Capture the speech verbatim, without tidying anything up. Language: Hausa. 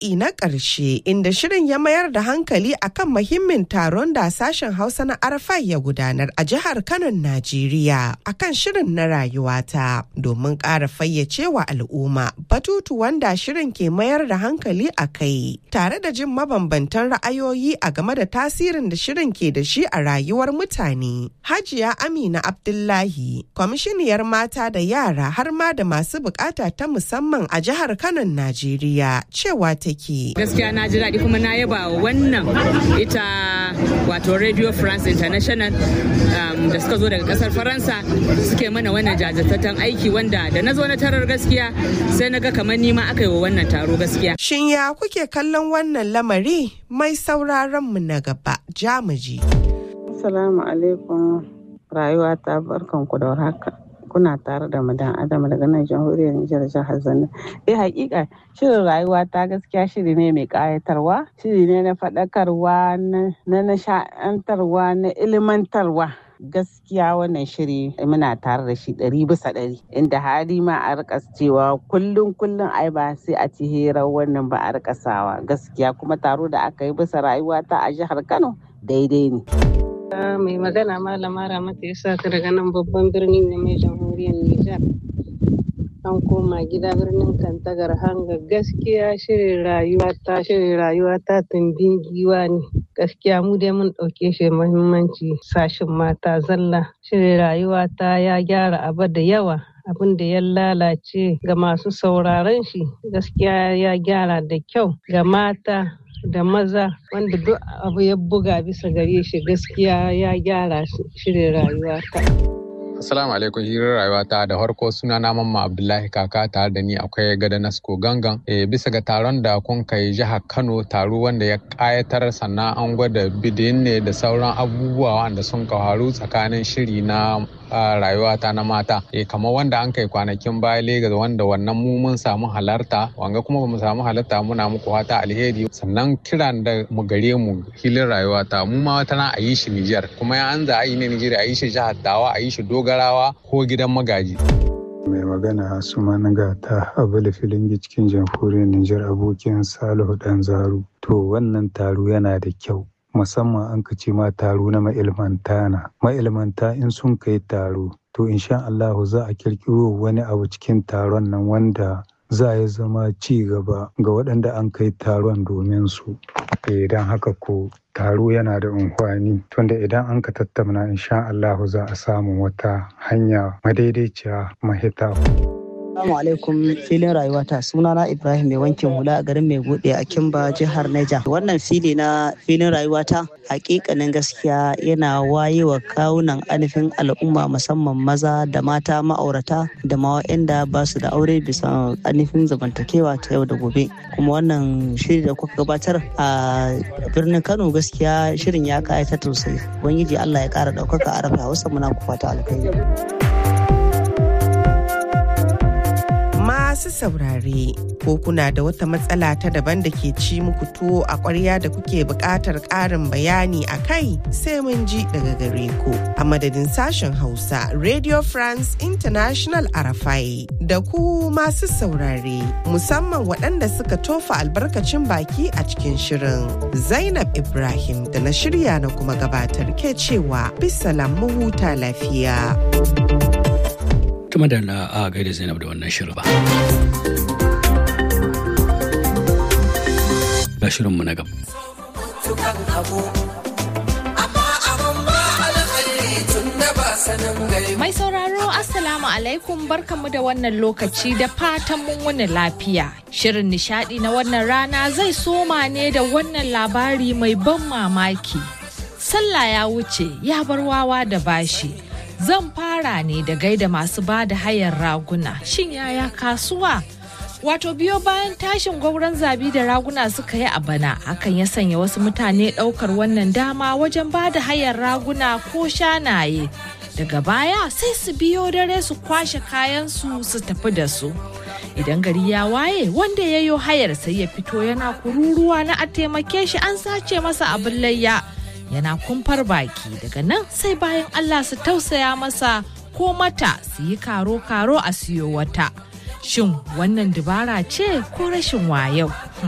nau'i na ƙarshe inda shirin ya mayar da hankali akan muhimmin taron da sashen Hausa na Arafai ya gudanar a jihar Kano, Najeriya akan shirin na rayuwata domin ƙara fayyacewa al'umma batutu wanda shirin ke mayar da hankali a kai tare da jin mabambantan ra'ayoyi a game da tasirin da shirin ke da shi a rayuwar mutane. Hajiya Amina Abdullahi, kwamishiniyar mata da yara har ma da masu bukata ta musamman a jihar Kano, Najeriya, cewa take. Gaskiya na ji daɗi kuma na yaba wannan ita wato Radio France International um, da suka zo daga kasar Faransa suke mana wannan jajirtattun aiki wanda da na zo na tarar gaskiya sai na ga kamar nima aka yi wa wannan taro gaskiya. Shin ya kuke kallon wannan lamari? Mai sauraron mu na gaba jamuji. Assalamu alaikum, rayuwa ta barkanku da warhaka. Kuna tare da madan Adam daga nan jamhuriyar Nijar jihar Zanna. Eh hakika shirin rayuwa ta gaskiya shiri ne mai kayatarwa, shiri ne na faɗakarwa, na nishaɗantarwa, na ilimantarwa. Gaskiya wannan shiri muna tare da shi ɗari bisa ɗari inda hali ma a rika cewa kullum kullum ai ba sai a ci hirar wannan ba a rika sawa. Gaskiya kuma taro da aka yi bisa rayuwa ta a jihar Kano daidai ne. Mai magana malama Ramatu Isa ta daga nan babban birnin na mai jamhuriyar Nijar. An koma gida birnin Kantagar hanga gaskiya shirin rayuwa ta shirin rayuwa ta tumbin giwa ne. Gaskiya mu dai mun ɗauke shi muhimmanci sashin mata zalla. Shirin rayuwa ta ya gyara abu da yawa. Abin da ya lalace ga masu sauraron shi gaskiya ya gyara da kyau ga mata da maza wanda duk abu ya buga bisa gare shi gaskiya ya gyara shirin rayuwa ta. Assalamu alaikum, hirar rayuwa ta da harko suna na Mamma Abdullahi Kaka tare da ni akwai gada Nasko Gangan. E, bisa ga taron da kun kai jihar Kano, taro wanda ya kayatar sannan an gwada bidiyon ne da sauran abubuwa wanda sun kawaru tsakanin shiri na rayuwa ta na mata. E, kamar wanda an kai kwanakin baya Legas wanda wannan mu mun samu halarta, wanga kuma bamu samu halarta muna muku fata alheri. Sannan kiran da mu gare mu hilin rayuwa ta mu ma wata na a yi shi Nijar, kuma ya an za a yi ne Nijar a yi shi jihar Tawa, a yi shi Doga Garawa ko gidan magaji. Mai magana Asuman Gata Abul Filingi cikin jamhuriyar Nijar abokin Salihu Danzaru. To wannan taro yana da kyau. Musamman an ka ce ma taro na ma'ilmanta na. Ma'ilmanta in sun kai taro, to insha Allahu za a kirkiro wani abu cikin taron nan wanda za ya zama ci gaba ga waɗanda an kai taron domin su. Idan haka ko taro yana da amfani tunda idan an ka tattauna insha Allahu za a samu wata hanya madaidaiciya mahita. Assalamu alaikum, filin rayuwata sunana Ibrahim mai wankin hula a garin Maigode a Kimba jihar Niger. Wannan fili na filin rayuwata hakikanin gaskiya yana wayewa kawunan alifin al'umma musamman maza da mata ma'aurata da ma waɗanda ba su da aure bisa alifin zamantakewa ta yau da gobe. Kuma wannan shiri da kuka gabatar a birnin Kano gaskiya shirin ya kayata sosai. Ubangiji Allah ya ƙara ɗaukaka a rafa Hausa muna ku fata alkhairi. Masu saurare, ko kuna da wata matsala ta daban da ke ci muku tuwo a ƙwarya da kuke buƙatar ƙarin bayani a kai sai mun ji daga gare ku. A madadin sashen Hausa, Radio France International Arafai da ku masu saurare, musamman waɗanda suka tofa albarkacin baki a cikin shirin. Zainab Ibrahim da na shirya na kuma gabatar ke cewa bisalam mu huta lafiya. Tuma da na a gaida Zainab da wannan shirin ba. Ga shirinmu na gaba. Mai sauraro Assalamu alaikum, barkanmu da wannan lokaci da fatan mun wani lafiya. Shirin nishadi na wannan rana zai soma ne da wannan labari mai ban mamaki. Sallah ya wuce ya bar wawa da bashi. Zan fara ne da gaida masu ba da hayar raguna. Shin yaya kasuwa? Wato biyo bayan tashin gwauron zabi da raguna suka yi a bana, hakan ya sanya wasu mutane ɗaukar wannan dama wajen ba da hayar raguna ko shanaye. Daga baya sai su biyo dare su kwashe kayansu su tafi da su. Idan gari ya waye, wanda ya yo hayar sai ya fito yana kururuwa na a taimake shi an sace masa abin layya. Yana kumfar baki, daga nan sai bayan Allah su tausaya masa ko mata su yi karo-karo a siyo wata. Shin wannan dubara ce ko rashin wayo?